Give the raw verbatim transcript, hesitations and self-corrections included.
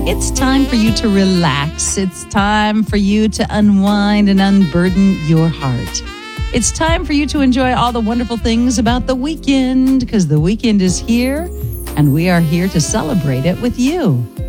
It's time for you to relax. It's time for you to unwind and unburden your heart. It's time for you to enjoy all the wonderful things about the weekend, because the weekend is here and we are here to celebrate it with you.